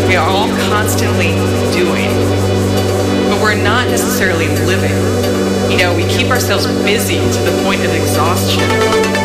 We are all constantly doing, but we're not necessarily living. You know, we keep ourselves busy to the point of exhaustion.